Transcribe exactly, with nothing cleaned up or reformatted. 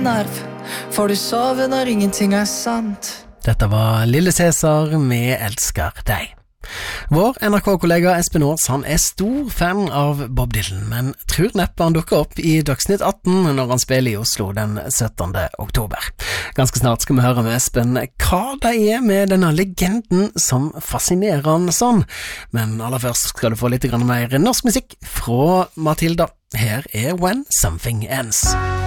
nerv, får du sove når ingenting er sant. Dette var Lille Cæsar med Elsker deg. Vår N R K-kollega Espen Aas, han er stor fan av Bob Dylan, men tror neppe han dukker opp i Dagsnytt atten når han spiller i Oslo den syttende oktober. Ganske snart skal vi høre med Espen hva det er med denne legenden som fascinerer han sånn. Men aller først skal du få litt mer norsk musikk fra Matilda. Her er When Something Ends.